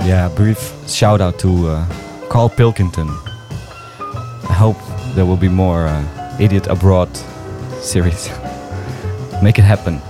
Yeah, brief shout out to Carl Pilkington. I hope there will be more Idiot Abroad series. Make it happen.